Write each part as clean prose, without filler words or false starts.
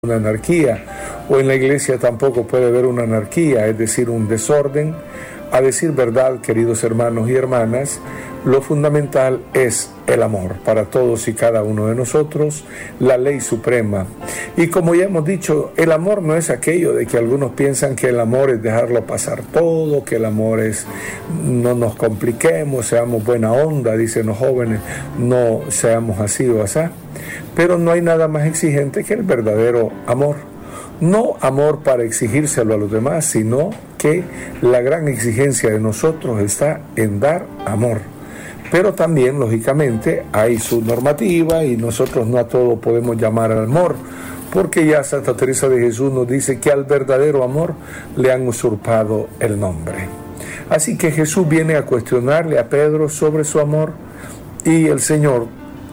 una anarquía, o en la iglesia tampoco puede haber una anarquía, es decir, un desorden. A decir verdad, queridos hermanos y hermanas, lo fundamental es el amor para todos y cada uno de nosotros, la ley suprema. Y como ya hemos dicho, el amor no es aquello de que algunos piensan que el amor es dejarlo pasar todo, que el amor es no nos compliquemos, seamos buena onda, dicen los jóvenes, no seamos así o así. Pero no hay nada más exigente que el verdadero amor. No amor para exigírselo a los demás, sino que la gran exigencia de nosotros está en dar amor. Pero también, lógicamente, hay su normativa y nosotros no a todo podemos llamar al amor, porque ya Santa Teresa de Jesús nos dice que al verdadero amor le han usurpado el nombre. Así que Jesús viene a cuestionarle a Pedro sobre su amor y el Señor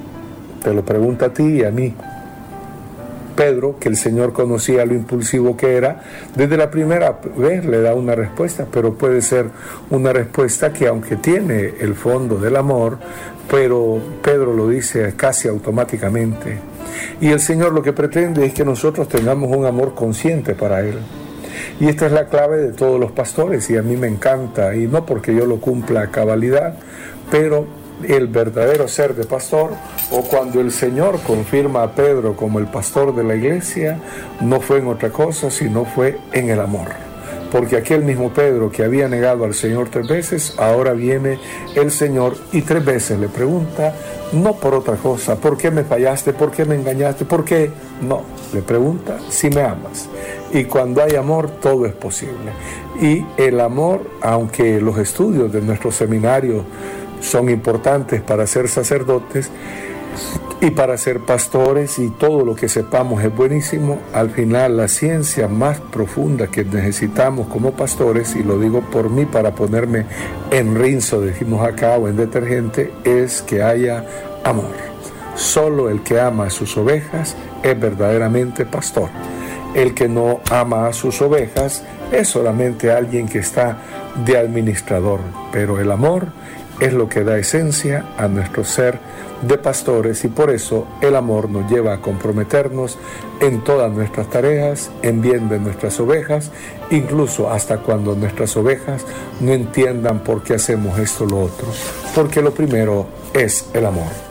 te lo pregunta a ti y a mí. Pedro, que el Señor conocía lo impulsivo que era, desde la primera vez le da una respuesta, pero puede ser una respuesta que aunque tiene el fondo del amor, pero Pedro lo dice casi automáticamente. Y el Señor lo que pretende es que nosotros tengamos un amor consciente para Él. Y esta es la clave de todos los pastores, y a mí me encanta, y no porque yo lo cumpla a cabalidad, pero el verdadero ser de pastor, o cuando el Señor confirma a Pedro como el pastor de la iglesia, no fue en otra cosa, sino fue en el amor. Porque aquel mismo Pedro que había negado al Señor 3 veces, ahora viene el Señor y 3 veces le pregunta, no por otra cosa, ¿por qué me fallaste? ¿Por qué me engañaste? ¿Por qué? No, le pregunta si me amas. Y cuando hay amor, todo es posible. Y el amor, aunque los estudios de nuestro seminario son importantes para ser sacerdotes y para ser pastores, y todo lo que sepamos es buenísimo, al final la ciencia más profunda que necesitamos como pastores, y lo digo por mí para ponerme en rinzo, decimos acá, o en detergente, es que haya amor. Solo el que ama a sus ovejas es verdaderamente pastor. El que no ama a sus ovejas es solamente alguien que está de administrador, pero el amor es lo que da esencia a nuestro ser de pastores, y por eso el amor nos lleva a comprometernos en todas nuestras tareas, en bien de nuestras ovejas, incluso hasta cuando nuestras ovejas no entiendan por qué hacemos esto o lo otro, porque lo primero es el amor.